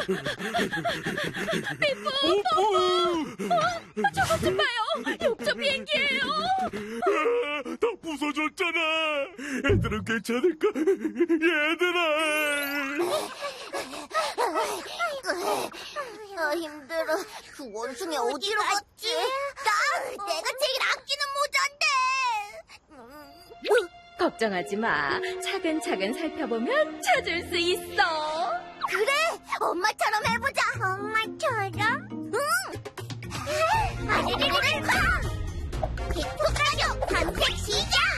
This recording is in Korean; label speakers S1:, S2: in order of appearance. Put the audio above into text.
S1: 저것 좀 봐요. 욕조 비행기예요.
S2: 다 부서졌잖아. 애들은 괜찮을까? 얘들아.
S3: 힘들어. 그 원숭이 어디로 갔지? 내가 제일 아끼는 모자인데.
S1: 걱정하지 마. 차근차근 살펴보면 찾을 수 있어.
S3: 그래, 엄마처럼 해보자. 엄마처럼? 응. 아리리리리 쾅! 빅토 가족 탐색 시작!